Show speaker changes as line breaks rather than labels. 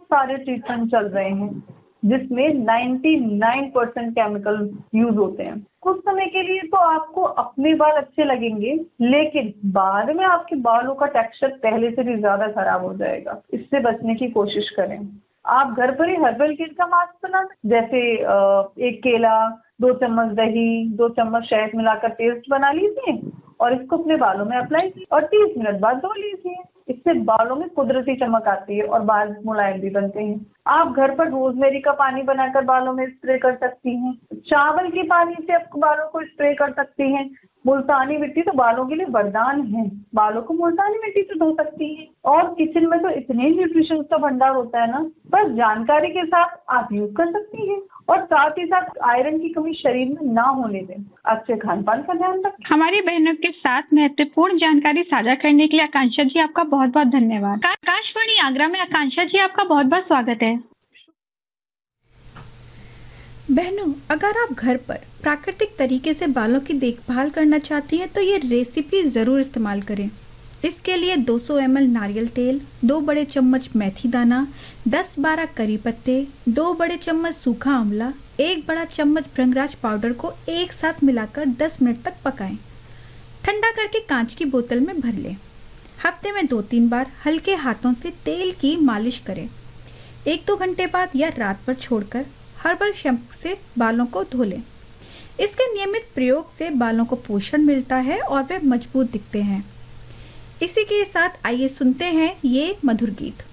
सारे ट्रीटमेंट चल रहे हैं जिसमें 99% केमिकल यूज होते हैं। कुछ समय के लिए तो आपको अपने बाल अच्छे लगेंगे, लेकिन बाद में आपके बालों का टेक्सचर पहले से भी ज्यादा खराब हो जाएगा। इससे बचने की कोशिश करें। आप घर पर ही हर्बल किट का मास्क बना सकते, जैसे एक केला, 2 चम्मच दही, 2 चम्मच शहद मिलाकर पेस्ट बना लीजिए और इसको अपने बालों में अप्लाई कीजिए और 30 मिनट बाद धो लीजिए। इससे बालों में कुदरती चमक आती है और बाल मुलायम भी बनते हैं। आप घर पर रोजमेरी का पानी बनाकर बालों में स्प्रे कर सकती हैं। चावल के पानी से आप बालों को स्प्रे कर सकती हैं। मुल्तानी मिट्टी तो बालों के लिए वरदान है। बालों को मुल्तानी मिट्टी से धो सकती हैं। और किचन में तो इतने न्यूट्रिशन का भंडार होता है ना, बस जानकारी के साथ आप यूज कर सकती हैं। और साथ ही साथ आयरन की कमी शरीर में ना होने दें। अच्छे खान पान का ध्यान रखें।
हमारी बहनों के साथ महत्वपूर्ण जानकारी साझा करने के लिए आकांक्षा जी आपका बहुत बहुत धन्यवाद। आकाशवाणी आगरा में आकांक्षा जी आपका बहुत बहुत स्वागत है।
बहनों, अगर आप घर पर प्राकृतिक तरीके से बालों की देखभाल करना चाहती हैं तो ये रेसिपी ज़रूर इस्तेमाल करें। इसके लिए 200 ml नारियल तेल, 2 बड़े चम्मच मेथी दाना, 10-12 करी पत्ते, 2 बड़े चम्मच सूखा आंवला, 1 बड़ा चम्मच भृंगराज पाउडर को एक साथ मिलाकर 10 मिनट तक पकाएं। ठंडा करके कांच की बोतल में भर लें। हफ्ते में 2-3 बार हल्के हाथों से तेल की मालिश करें। 1-2 घंटे बाद या रात पर छोड़कर हर्बल शैम्पू से बालों को धो लें। इसके नियमित प्रयोग से बालों को पोषण मिलता है और वे मजबूत दिखते हैं। इसी के साथ आइए सुनते हैं ये मधुर गीत।